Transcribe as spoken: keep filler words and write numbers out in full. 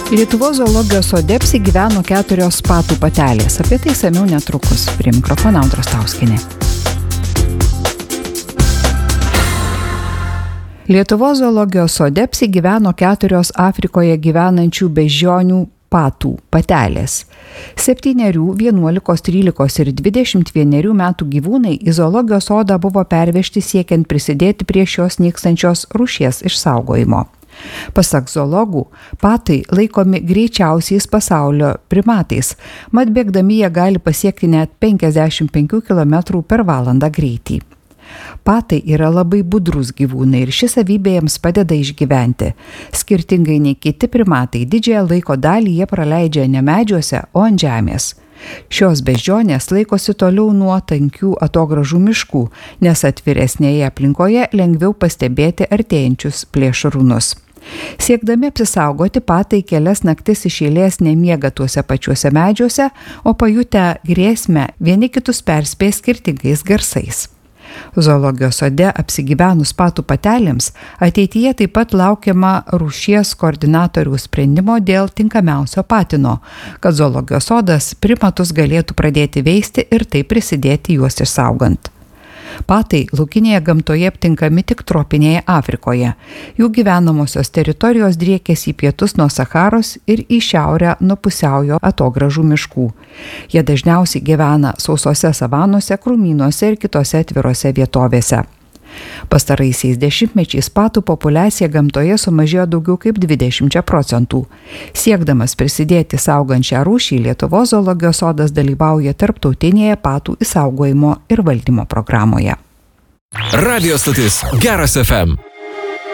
Lietuvos zoologijos sode apsigyveno keturios patų patelės. Apie tai išsamiau netrukus. Prie mikrofono Audra Stauskienė. Lietuvos zoologijos sode apsigyveno keturios Afrikoje gyvenančių beždžionių patų patelės. Septynerių, vienuolikos, trylikos ir dvidešimt vienerių metų gyvūnai į zoologijos sodą buvo pervežti siekiant prisidėti prie šios nykstančios rūšies išsaugojimo. Pasak zoologų, patai laikomi greičiausiais pasaulio primatais, mat bėgdami jie gali pasiekti net penkiasdešimt penkių kilometrų per valandą greitį. Patai yra labai budrus gyvūnai ir ši savybė jiems padeda išgyventi. Skirtingai nei kiti primatai, didžiąją laiko dalį jie praleidžia ne medžiuose, o ant žemės. Šios beždžionės laikosi toliau nuo tankių atogražų miškų, nes atviresnėje aplinkoje lengviau pastebėti artėjančius plėšrūnus. Siekdami apsisaugoti, patai kelias naktis iš eilės nemiega tuose pačiuose medžiuose, o pajutę grėsmę vieni kitus perspėja skirtingais garsais. Zoologijos sode apsigyvenus patų patelėms ateityje taip pat laukiama rūšies koordinatorių sprendimo dėl tinkamiausio patino, kad zoologijos sodas primatus galėtų pradėti veisti ir taip prisidėti juos išsaugant. Patai laukinėje gamtoje aptinkami tik tropinėje Afrikoje. Jų gyvenamosios teritorijos driekiasi į pietus nuo Sacharos ir į šiaurę nuo pusiaujo atogražų miškų. Jie dažniausiai gyvena sausose savanose, krūmynuose ir kitose atvirose vietovėse. Pastaraisiais dešimtmečiais patų populiacija gamtoje sumažėjo daugiau kaip dvidešimt procentų. Siekdamas prisidėti saugant šią rūšį, Lietuvos zoologijos sodas dalyvauja tarptautinėje patų išsaugojimo ir valdymo programoje. Radio stotis Geras F M.